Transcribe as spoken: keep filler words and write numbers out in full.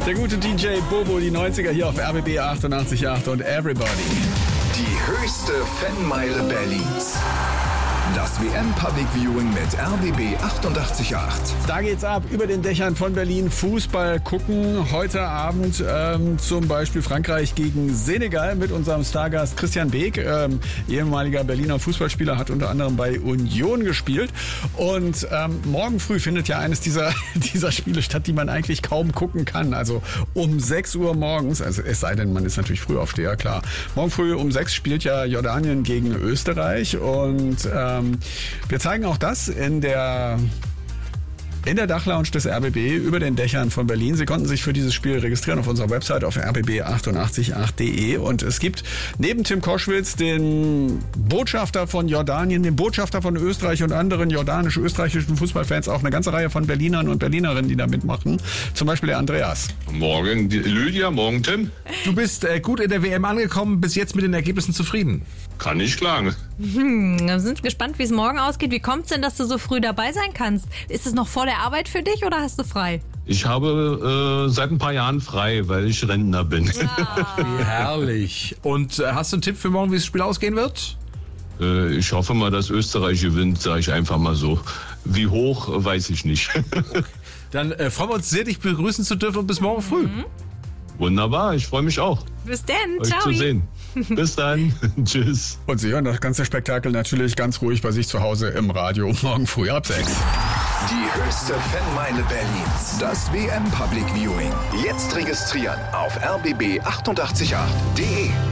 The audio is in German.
Der gute D J Bobo, die neunziger hier auf R B B achtundachtzig Komma acht und Everybody. Die höchste Fanmeile Berlins. Das W M Public Viewing mit R B B achtundachtzig Komma acht. Da geht's ab, über den Dächern von Berlin. Fußball gucken. Heute Abend ähm, zum Beispiel Frankreich gegen Senegal mit unserem Stargast Christian Beek. Ähm, ehemaliger Berliner Fußballspieler, hat unter anderem bei Union gespielt. Und ähm, morgen früh findet ja eines dieser, dieser Spiele statt, die man eigentlich kaum gucken kann. Also um sechs Uhr morgens, also es sei denn, man ist natürlich Frühaufsteher, klar. Morgen früh um sechs spielt ja Jordanien gegen Österreich. Und ähm, wir zeigen auch das in der in der Dachlounge des R B B über den Dächern von Berlin. Sie konnten sich für dieses Spiel registrieren auf unserer Website auf r b b achtundachtzig Komma acht punkt de und es gibt neben Tim Koschwitz den Botschafter von Jordanien, den Botschafter von Österreich und anderen jordanisch-österreichischen Fußballfans auch eine ganze Reihe von Berlinern und Berlinerinnen, die da mitmachen. Zum Beispiel der Andreas. Morgen die Lydia, morgen Tim. Du bist äh, gut in der W M angekommen, bis jetzt mit den Ergebnissen zufrieden? Kann nicht klagen. Hm, wir sind gespannt, wie es morgen ausgeht. Wie kommt es denn, dass du so früh dabei sein kannst? Ist es noch vor der Arbeit für dich oder hast du frei? Ich habe äh, seit ein paar Jahren frei, weil ich Rentner bin. Ah. Wie herrlich. Und äh, hast du einen Tipp für morgen, wie das Spiel ausgehen wird? äh, ich hoffe mal, dass Österreich gewinnt, sage ich einfach mal so. Wie hoch, weiß ich nicht. Dann äh, freuen wir uns sehr, dich begrüßen zu dürfen und bis morgen früh. Mhm. Wunderbar, ich freue mich auch, Bis dann, euch ciao. zu sehen. Bis dann, tschüss. Und Sie hören das ganze Spektakel natürlich ganz ruhig bei sich zu Hause im Radio morgen früh ab sechs. Die höchste Fanmeile Berlins. Das W M Public Viewing. Jetzt registrieren auf r b b achtundachtzig Komma acht punkt de.